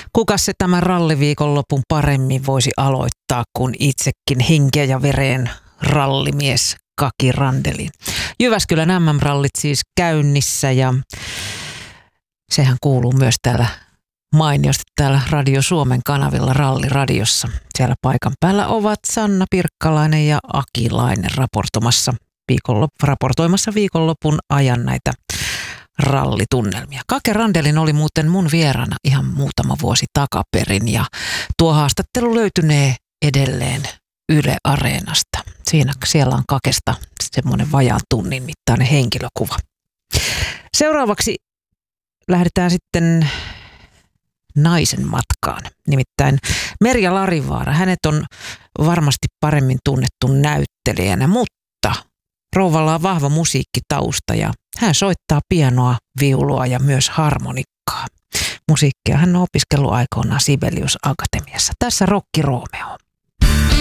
Kuka se tämän ralliviikonlopun paremmin voisi aloittaa kuin itsekin henkeä ja vereen rallimies Kaki Randelin. Jyväskylän MM-rallit siis käynnissä ja sehän kuuluu myös täällä mainiosti täällä Radio Suomen kanavilla Ralliradiossa. Siellä paikan päällä ovat Sanna Pirkkalainen ja Aki Laine raportoimassa viikonlopun ajan näitä rallitunnelmia. Kake Randelin oli muuten mun vieraana ihan muutama vuosi takaperin ja tuo haastattelu löytynee edelleen Yle Areenasta. Siellä on Kakesta semmoinen vajaan tunnin mittainen henkilökuva. Seuraavaksi lähdetään sitten naisen matkaan. Nimittäin Merja Larivaara. Hänet on varmasti paremmin tunnettu näyttelijänä, mutta rouvalla on vahva musiikkitausta ja hän soittaa pianoa, viulua ja myös harmonikkaa. Musiikkia hän on opiskellut aikoinaan Sibelius Akatemiassa. Tässä Rokki Romeo.